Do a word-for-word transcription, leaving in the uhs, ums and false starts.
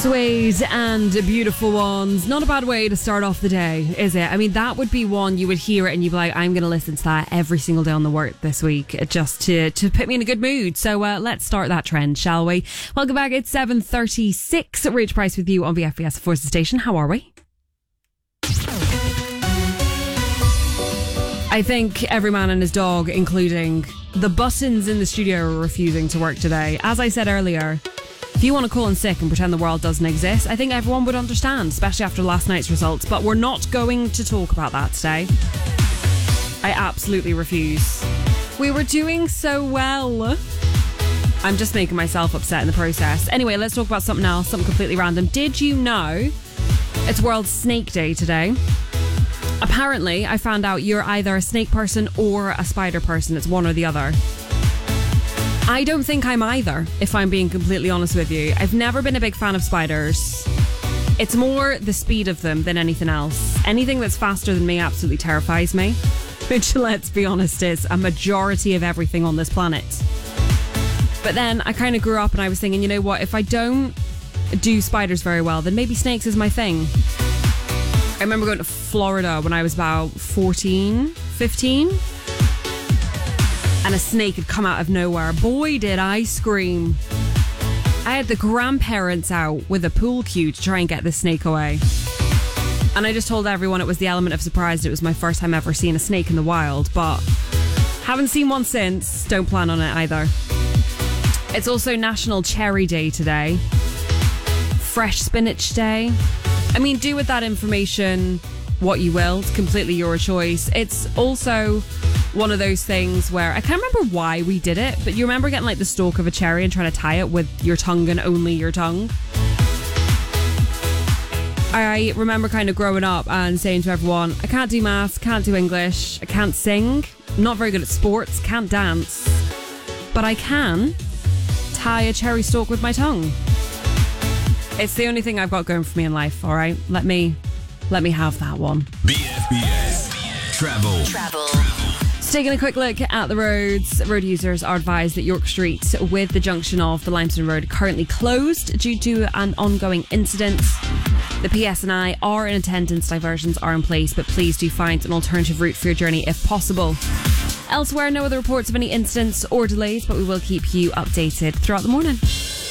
Suede and Beautiful Ones. Not a bad way to start off the day, is it? I mean, that would be one you would hear it and you'd be like, I'm going to listen to that every single day on the work this week, just to, to put me in a good mood. So uh, let's start that trend, shall we? Welcome back. It's seven thirty-six. Rach Price with you on V F B S Forces Station. How are we? I think every man and his dog, including the buttons in the studio, are refusing to work today. As I said earlier, if you want to call in sick and pretend the world doesn't exist, I think everyone would understand, especially after last night's results. But we're not going to talk about that today. I absolutely refuse. We were doing so well. I'm just making myself upset in the process. Anyway, let's talk about something else, something completely random. Did you know it's World Snake Day today? Apparently, I found out you're either a snake person or a spider person. It's one or the other. I don't think I'm either, if I'm being completely honest with you. I've never been a big fan of spiders. It's more the speed of them than anything else. Anything that's faster than me absolutely terrifies me. Which, let's be honest, is a majority of everything on this planet. But then I kind of grew up and I was thinking, you know what, if I don't do spiders very well, then maybe snakes is my thing. I remember going to Florida when I was about fourteen, fifteen. And a snake had come out of nowhere. Boy, did I scream. I had the grandparents out with a pool cue to try and get this snake away. And I just told everyone it was the element of surprise. It was my first time ever seeing a snake in the wild, but haven't seen one since. Don't plan on it either. It's also National Cherry Day today. Fresh Spinach Day. I mean, do with that information what you will. It's completely your choice. It's also one of those things where I can't remember why we did it, but you remember getting like the stalk of a cherry and trying to tie it with your tongue and only your tongue? I remember kind of growing up and saying to everyone, I can't do maths, can't do English, I can't sing, I'm not very good at sports, can't dance, but I can tie a cherry stalk with my tongue. It's the only thing I've got going for me in life, all right? Let me, let me have that one. B F B S Travel. Travel. Taking a quick look at the roads, road users are advised that York Street with the junction of the Limestone Road currently closed due to an ongoing incident. The P S and I are in attendance, diversions are in place, but please do find an alternative route for your journey if possible. Elsewhere, no other reports of any incidents or delays, but we will keep you updated throughout the morning.